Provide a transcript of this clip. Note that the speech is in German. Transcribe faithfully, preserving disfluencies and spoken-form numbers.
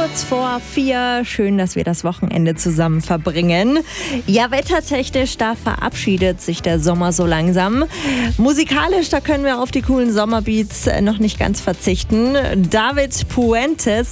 Kurz vor vier. Schön, dass wir das Wochenende zusammen verbringen. Ja, wettertechnisch, da verabschiedet sich der Sommer so langsam. Musikalisch, da können wir auf die coolen Sommerbeats noch nicht ganz verzichten. David Puentes